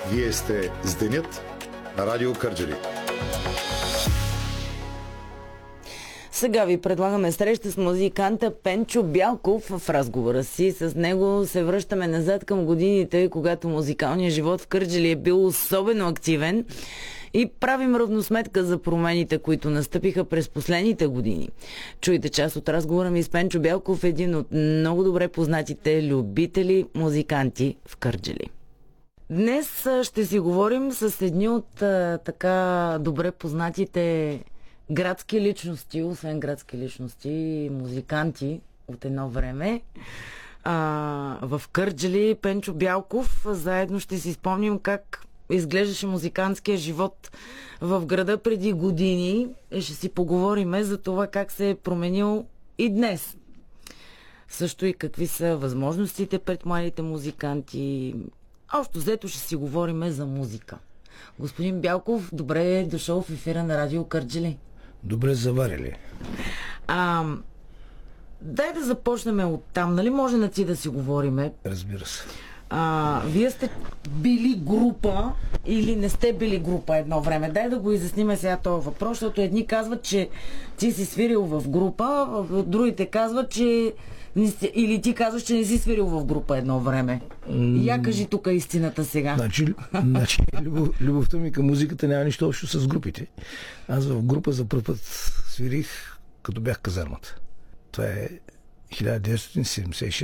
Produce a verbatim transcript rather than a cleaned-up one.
Вие сте с Денят на Радио Кърджали. Сега ви предлагаме среща с музиканта Пенчо Бялков. В разговора си с него се връщаме назад към годините, когато музикалният живот в Кърджали е бил особено активен, и правим равносметка за промените, които настъпиха през последните години. Чуйте част от разговора ми с Пенчо Бялков, един от много добре познатите любители музиканти в Кърджали. Днес ще си говорим с едни от а, така добре познатите градски личности, освен градски личности, музиканти от едно време. А, в Кърджали, Пенчо Бялков. Заедно ще си спомним как изглеждаше музикантския живот в града преди години. И ще си поговорим за това как се е променил и днес. Също и какви са възможностите пред младите музиканти. Общо взето ще си говорим за музика. Господин Бялков, добре е дошъл в ефира на Радио Кърджали. Добре заварили. А, дай да започнем от там. Нали може на ти да си говориме? Разбира се. А, вие сте били група или не сте били група едно време? Дай да го изясниме сега този въпрос, защото едни казват, че ти си свирил в група, другите казват, че не сте, или ти казваш, че не си свирил в група едно време. Mm. Я кажи тук истината сега. Значи, значи любов, любовта ми към музиката няма нищо общо с групите. Аз в група за първ път свирих, като бях в казармата. Това е хиляда деветстотин седемдесет и